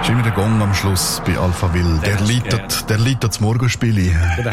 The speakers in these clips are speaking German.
Ist immer der Gong am Schluss bei Alphaville. Der leitet das Morgenspiel ein. Genau.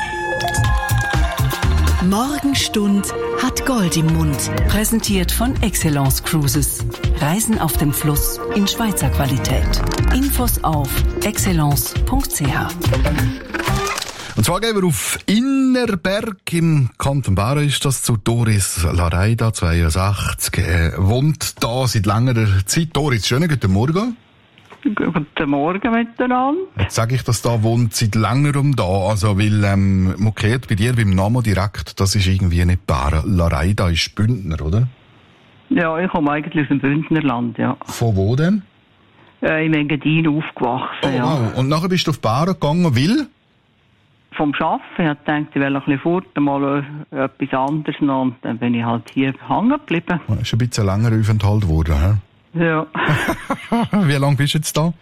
Morgenstund hat Gold im Mund. Präsentiert von Excellence Cruises. Reisen auf dem Fluss in Schweizer Qualität. Infos auf excellence.ch. Und zwar gehen wir auf Innerberg im Kanton Bern, ist das, zu Doris Lareida, 62, wohnt da seit längerer Zeit. Doris, schönen guten Morgen. Guten Morgen miteinander. Jetzt sage ich, dass da wohnt seit längerem da, also weil man kennt bei dir beim Namen direkt, das ist irgendwie nicht Bären. Lareida ist Bündner, oder? Ja, ich komme eigentlich aus dem Bündnerland, ja. Von wo denn? Im Engadin aufgewachsen, ja. Wow. Und nachher bist du auf Bären gegangen, weil? Vom Arbeiten. Ich dachte, ich will ein bisschen fort, mal etwas anderes noch. Und dann bin ich halt hier hängen geblieben. Das ist ein bisschen länger Aufenthalt geworden, hä? Ja. Wie lange bist du jetzt da?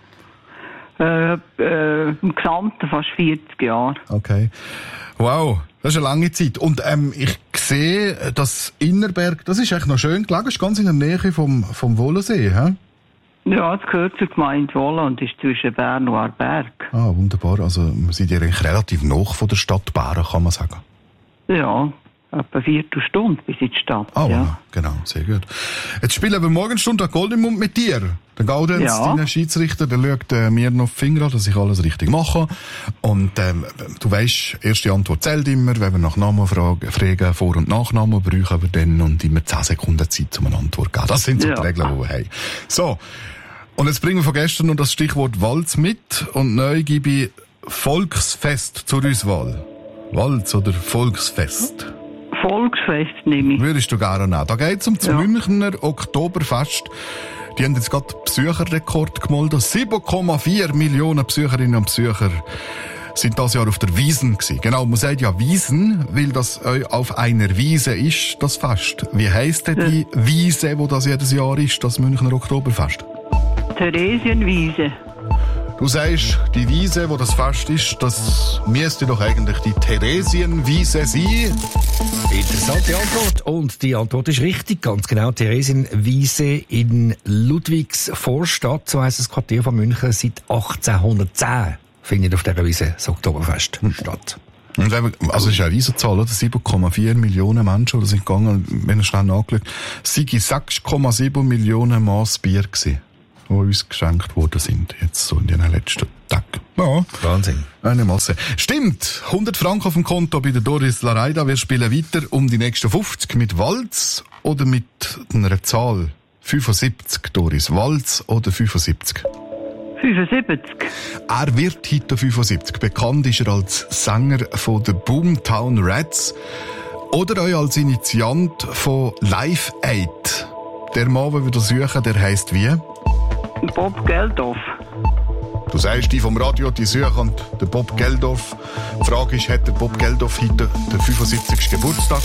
Im Gesamten fast 40 Jahre. Okay. Wow, das ist eine lange Zeit. Und ich sehe, dass Innerberg, das ist echt noch schön gelegen, ist ganz in der Nähe vom Wohlensee, hä? Ja, es gehört zur Gemeinde Wohlen und ist zwischen Bern und Aarberg. Ah, wunderbar. Also, wir sind ja eigentlich relativ nah von der Stadt Bären, kann man sagen. Ja, etwa 4 Stunden bis in die Stadt. Ah, ja. Genau, sehr gut. Jetzt spielen wir Morgenstunde Gold im Mund mit dir. Der Gaudenz, dein Schiedsrichter, der schaut mir noch die Finger an, dass ich alles richtig mache. Und du weisst, erste Antwort zählt immer. Wenn wir nach Namen fragen, Vor- und Nachnamen, brauchen wir dann und immer 10 Sekunden Zeit, um eine Antwort zu geben. Das sind so die Regeln, die wir haben. So. Und jetzt bringen wir von gestern noch das Stichwort Walz mit. Und neu gebe ich Volksfest zur Auswahl. Walz oder Volksfest? Volksfest nehme ich. Würdest du gerne nehmen. Da geht es um das Münchner Oktoberfest. Die haben jetzt gerade Besucherrekord gemeldet. 7,4 Millionen Besucherinnen und Besucher sind das Jahr auf der Wiesn gewesen. Genau, man sagt ja Wiesn, weil das auf einer Wiese ist, das Fest. Wie heisst denn die Wiese, wo das jedes Jahr ist, das Münchner Oktoberfest? Theresienwiese. Du sagst, die Wiese, wo das Fest ist, das müsste doch eigentlich die Theresienwiese sein. Interessante Antwort. Und die Antwort ist richtig, ganz genau. Theresienwiese in Ludwigsvorstadt, so heisst das Quartier von München, seit 1810 findet auf dieser Wiese das Oktoberfest statt. Und also es ist eine Riesenzahl, oder? 7,4 Millionen Menschen, die sind gegangen, wenn er schnell nachgeschaut, es waren 6,7 Millionen Maß Bier gewesen, die uns geschenkt worden sind, jetzt so in den letzten Tagen. Ja. Wahnsinn. Eine Masse. Stimmt, 100 Franken auf dem Konto bei der Doris Lareida. Wir spielen weiter um die nächsten 50 mit Walz oder mit einer Zahl? 75, Doris. Walz oder 75? 75. Er wird heute 75. Bekannt ist er als Sänger von den Boomtown Rats oder auch als Initiant von Live Aid. Der Mann, den wir da suchen, der heisst wie? Bob Geldof. Du sagst, die vom Radio, die suchen den Bob Geldof. Die Frage ist, hat der Bob Geldof heute den 75. Geburtstag?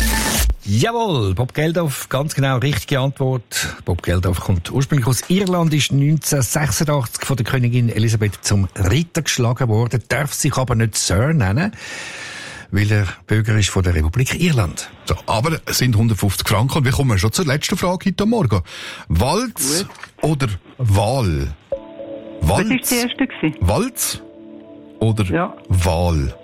Jawohl, Bob Geldof, ganz genau, richtige Antwort. Bob Geldof kommt ursprünglich aus Irland, ist 1986 von der Königin Elisabeth zum Ritter geschlagen worden, darf sich aber nicht Sir nennen, weil er Bürger ist von der Republik Irland. So, aber es sind 150 Franken und wir kommen schon zur letzten Frage heute Morgen. Walz oder Wahl? Walz? Das war das erste. Walz oder Wahl?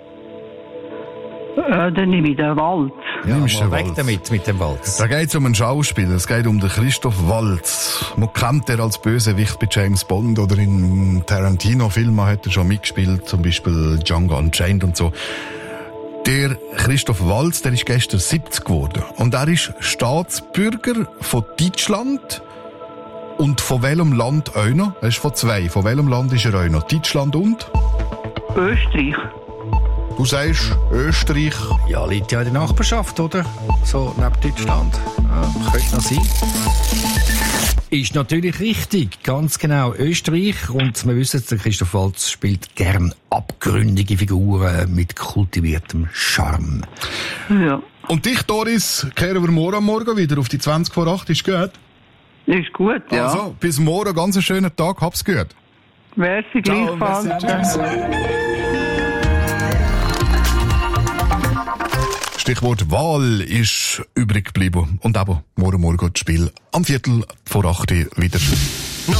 Dann nehme ich den Walz. Ja, Nimmst mal den weg Walz. damit, mit dem Walz. Da geht es um einen Schauspieler, es geht um den Christoph Waltz. Man kennt er als Bösewicht bei James Bond oder in Tarantino-Filmen hat er schon mitgespielt, zum Beispiel Django Unchained und so. Der Christoph Waltz, der ist gestern 70 geworden. Und er ist Staatsbürger von Deutschland und von welchem Land auch noch? Er ist von 2. Von welchem Land ist er auch noch? Deutschland und? Österreich. Du sagst Österreich. Ja, liegt ja in der Nachbarschaft, oder? So, neben Deutschland. Ja, könnte noch sein. Ist natürlich richtig, ganz genau. Österreich. Und wir wissen, der Christoph Waltz spielt gern abgründige Figuren mit kultiviertem Charme. Ja. Und dich, Doris, kehren wir morgen wieder auf die 20 vor 8. Ist gut? Ist gut, ja. Also, bis morgen, ganz einen schönen Tag. Hab's gut. Merci, Ciao, gleichfalls. merci, tschüss. Stichwort Wahl ist übrig geblieben. Und aber morgen das Spiel am 7:45 wieder.